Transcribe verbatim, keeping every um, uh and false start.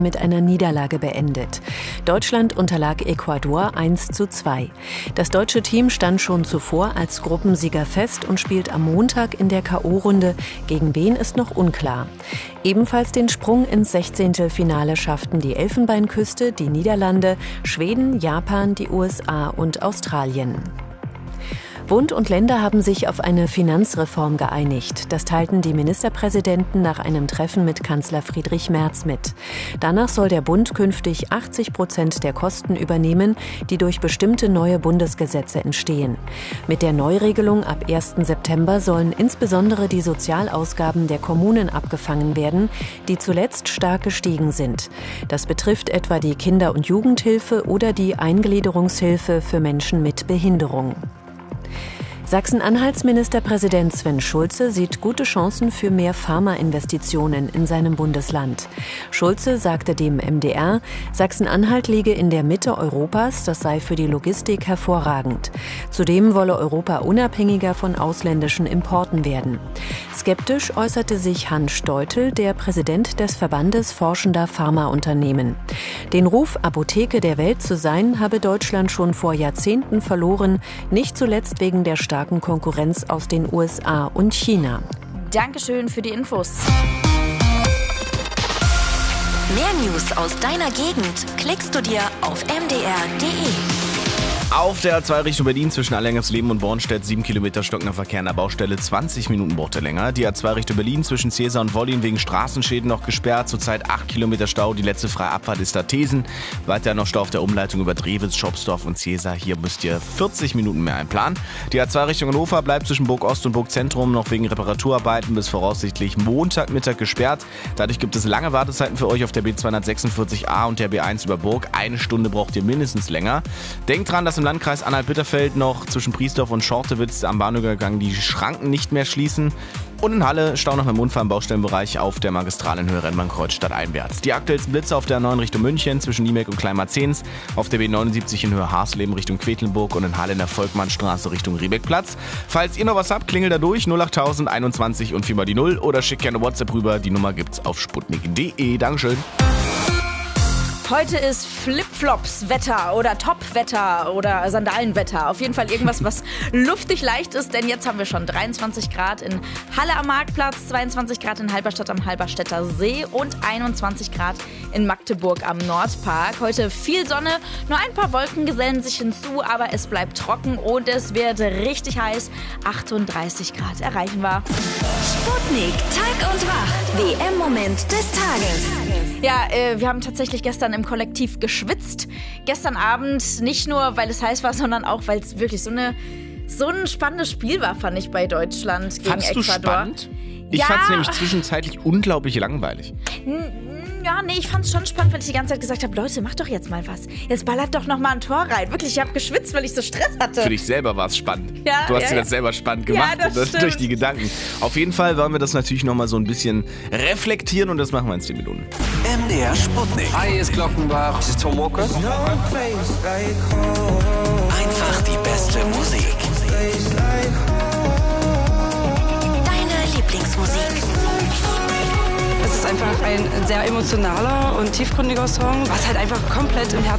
mit einer Niederlage beendet. Deutschland unterlag Ecuador eins zu zwei. Das deutsche Team stand schon zuvor als Gruppensieger fest und spielt am Montag in der K O-Runde. Gegen wen ist noch unklar. Ebenfalls den Sprung ins Sechzehntelfinale schafften die Elfenbeinküste, die Niederlande, Schweden, Japan, die U S A und Australien. Bund und Länder haben sich auf eine Finanzreform geeinigt. Das teilten die Ministerpräsidenten nach einem Treffen mit Kanzler Friedrich Merz mit. Danach soll der Bund künftig achtzig Prozent der Kosten übernehmen, die durch bestimmte neue Bundesgesetze entstehen. Mit der Neuregelung ab ersten September sollen insbesondere die Sozialausgaben der Kommunen abgefangen werden, die zuletzt stark gestiegen sind. Das betrifft etwa die Kinder- und Jugendhilfe oder die Eingliederungshilfe für Menschen mit Behinderung. Sachsen-Anhalts Ministerpräsident Sven Schulze sieht gute Chancen für mehr Pharmainvestitionen in seinem Bundesland. Schulze sagte dem M D R, Sachsen-Anhalt liege in der Mitte Europas, das sei für die Logistik hervorragend. Zudem wolle Europa unabhängiger von ausländischen Importen werden. Skeptisch äußerte sich Hans Steutel, der Präsident des Verbandes forschender Pharmaunternehmen. Den Ruf, Apotheke der Welt zu sein, habe Deutschland schon vor Jahrzehnten verloren, nicht zuletzt wegen der starken Konkurrenz aus den U S A und China. Dankeschön für die Infos. Mehr News aus deiner Gegend klickst du dir auf m d r punkt d e. Auf der A zwei Richtung Berlin zwischen Allerleben und Bornstedt sieben Kilometer stockender Verkehr an der Baustelle, zwanzig Minuten braucht er länger. Die A zwei Richtung Berlin zwischen Cäsar und Wollin wegen Straßenschäden noch gesperrt. Zurzeit acht Kilometer Stau. Die letzte freie Abfahrt ist da Thesen. Weiter noch Stau auf der Umleitung über Drewitz, Schopsdorf und Cäsar. Hier müsst ihr vierzig Minuten mehr einplanen. Die A zwei Richtung Hannover bleibt zwischen Burg Ost und Burg Zentrum noch wegen Reparaturarbeiten bis voraussichtlich Montagmittag gesperrt. Dadurch gibt es lange Wartezeiten für euch auf der B zweihundertsechsundvierzig a und der B eins über Burg. Eine Stunde braucht ihr mindestens länger. Denkt dran, dass im Landkreis Anhalt-Bitterfeld noch zwischen Priesdorf und Schortewitz am Bahnübergang die Schranken nicht mehr schließen. Und in Halle Stau nach einem Unfall im Baustellenbereich auf der Magistrale in Höhe Rennbahnkreuz stadteinwärts. Die aktuellsten Blitze auf der neun Richtung München zwischen Niemek und Kleinmarzens, auf der B neunundsiebzig in Höhe Harsleben Richtung Quedlinburg und in Halle in der Volkmannstraße Richtung Riebeckplatz. Falls ihr noch was habt, klingelt da durch null achttausend einundzwanzig und viermal die null oder schickt gerne WhatsApp rüber. Die Nummer gibt's auf sputnik punkt d e. Dankeschön. Heute ist Flipflops-Wetter oder Top-Wetter oder Sandalenwetter. Auf jeden Fall irgendwas, was luftig leicht ist, denn jetzt haben wir schon dreiundzwanzig Grad in Halle am Marktplatz, zweiundzwanzig Grad in Halberstadt am Halberstädter See und einundzwanzig Grad in Magdeburg am Nordpark. Heute viel Sonne, nur ein paar Wolken gesellen sich hinzu, aber es bleibt trocken und es wird richtig heiß. achtunddreißig Grad erreichen wir. Sputnik, Tag und Wach, W M-Moment des Tages. Ja, äh, wir haben tatsächlich gestern im Kollektiv geschwitzt. Gestern Abend nicht nur, weil es heiß war, sondern auch, weil es wirklich so eine so ein spannendes Spiel war, fand ich, bei Deutschland gegen Fandst Ecuador. Du spannend? Ich ja. fand es nämlich zwischenzeitlich unglaublich langweilig. Ja, nee, ich fand es schon spannend, weil ich die ganze Zeit gesagt habe, Leute, macht doch jetzt mal was. Jetzt ballert doch noch mal ein Tor rein. Wirklich, ich habe geschwitzt, weil ich so Stress hatte. Für dich selber war es spannend. Ja, du hast ja, dir ja. das selber spannend gemacht, Ja, das durch die Gedanken. Auf jeden Fall wollen wir das natürlich noch mal so ein bisschen reflektieren und das machen wir in zehn Minuten. M D R Sputnik. Hi, hier ist Glockenbach. Das ist Tom Walker. Einfach die beste Musik. Deine Lieblingsmusik. Es ist einfach ein sehr emotionaler und tiefgründiger Song, was halt einfach komplett im Herzen